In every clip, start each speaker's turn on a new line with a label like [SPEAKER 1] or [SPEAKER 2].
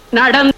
[SPEAKER 1] நடந்த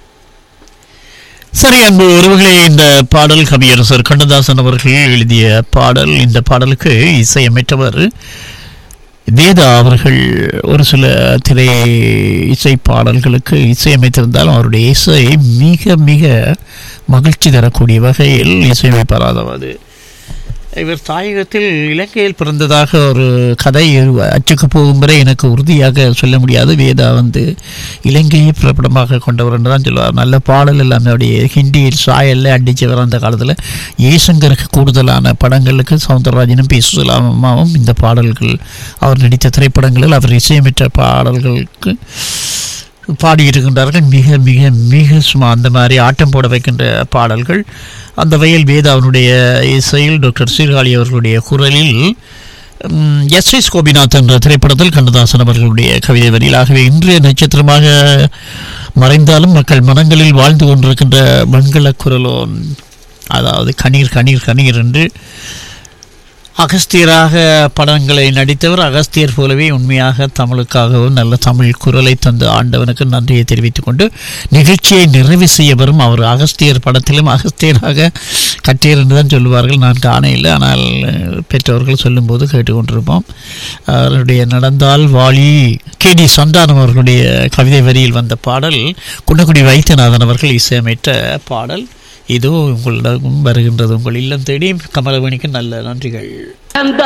[SPEAKER 2] சரி அன்பு உறவுகளே, இந்த பாடல் கவியரசர் கண்ணதாசன் அவர்கள் எழுதிய பாடல். இந்த பாடலுக்கு இசையமைத்தவர் வேதா அவர்கள். ஒரு சில திரை இசை பாடல்களுக்கு இசையமைத்திருந்தாலும் அவருடைய இசை மிக மிக மகிழ்ச்சி தரக்கூடிய வகையில் இசையமைப்பார். அதாவது இவர் தாயகத்தில் இலங்கையில் பிறந்ததாக ஒரு கதை அச்சுக்கு போகும் வரை எனக்கு உறுதியாக சொல்ல முடியாது. வேதா இலங்கையை பிறப்பிடமாக கொண்டவர் என்று தான் சொல்லுவார். நல்ல பாடல் எல்லாமே அப்படியே ஹிந்தியில் சாயல்ல அடித்தவர். அந்த காலத்தில் ஏசங்கருக்கு கூடுதலான படங்களுக்கு சவுந்தரராஜனும் பி சுசலாமாவும் இந்த பாடல்கள் அவர் நடித்த திரைப்படங்களில் அவர் இசையமைத்த பாடல்களுக்கு பாடியிருக்கின்றார்கள். மிக மிக மிக சும்மா அந்த மாதிரி ஆட்டம் போட வைக்கின்ற பாடல்கள். அந்த வகையில் வேதாவினுடைய இசையில் டாக்டர் சீர்காழி அவர்களுடைய குரலில் எஸ் கோபிநாத் என்ற திரைப்படத்தில் கண்ணதாசன் அவர்களுடைய கவிதை வரியில். ஆகவே இன்றைய நட்சத்திரமாக மறைந்தாலும் மக்கள் மனங்களில் வாழ்ந்து கொண்டிருக்கின்ற மங்கள குரலோ, அதாவது கணீர் கணீர் கணீர் என்று அகஸ்தியராக படங்களை நடித்தவர். அகஸ்தியர் போலவே உண்மையாக தமிழுக்காகவும் நல்ல தமிழ் குரலை தந்த ஆண்டவனுக்கு நன்றியை தெரிவித்துக் கொண்டு நிகழ்ச்சியை நிறைவு செய்ய வரும். அவர் அகஸ்தியர் படத்திலும் அகஸ்தியராக கட்டியர் என்று தான் சொல்லுவார்கள். நான் காண இல்லை, ஆனால் பெற்றவர்கள் சொல்லும்போது கேட்டுக்கொண்டிருப்போம். அவருடைய நடந்தால் வாலி KD சந்தானம் அவர்களுடைய கவிதை வரியில் வந்த பாடல். குன்னக்குடி வைத்தியநாதன் அவர்கள் இசையமைத்த பாடல். இதோ உங்களிடம் வருகின்றது. உங்கள் இல்லம் தேடி கமலவேணிக்கு நல்ல நன்றிகள்.